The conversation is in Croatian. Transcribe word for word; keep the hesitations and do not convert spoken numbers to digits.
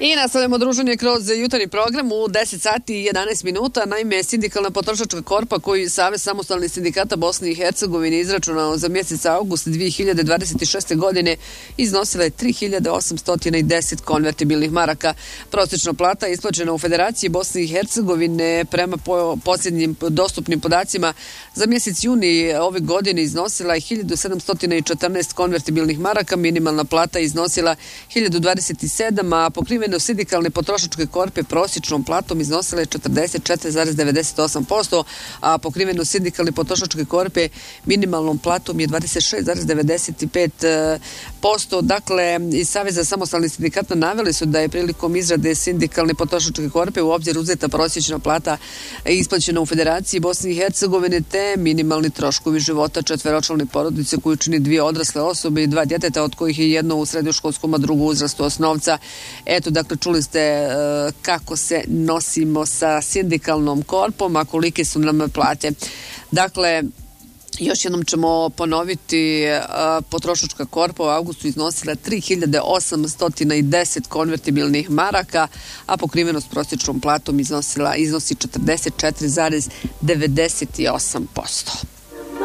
I nastavljamo druženje kroz jutarnji program u deset sati i jedanaest minuta. Naime, sindikalna potrošačka korpa koju Savez samostalnih sindikata Bosne i Hercegovine izračunao za mjesec avgust dvije hiljade dvadeset šeste. godine iznosila je tri hiljade osamsto deset konvertibilnih maraka. Prosječna plata isplaćena u Federaciji Bosne i Hercegovine prema po posljednjim dostupnim podacima za mjesec juni ove godine iznosila je hiljadu sedamsto četrnaest konvertibilnih maraka, minimalna plata iznosila hiljadu dvadeset sedam, a pokriveno sindikalne potrošačke korpe prosječnom platom iznosila je četrdeset četiri zarez devedeset osam posto, a pokriveno sindikalne potrošačke korpe minimalnom platom je dvadeset šest zarez devedeset pet posto. Dakle, iz Saveza samostalnih sindikata naveli su da je prilikom izrade sindikalne potrošačke korpe u obzir uzeta prosječna plata isplaćena u Federaciji Bosne i Hercegovine te minimalni troškovi života četveročlane porodice koju čini dvije odrasle osobe i dva djeteta, od kojih je jedno u srednjoškolskom, a drugo u uzrastu osnovca. Eto, dakle, čuli ste e, kako se nosimo sa sindikalnom korpom, a kolike su nam plate. Dakle, još jednom ćemo ponoviti, a, potrošačka korpa u avgustu iznosila tri hiljade osamsto deset konvertibilnih maraka, a pokrivenost prosječnom platom iznosila iznosi četrdeset četiri zarez devedeset osam posto.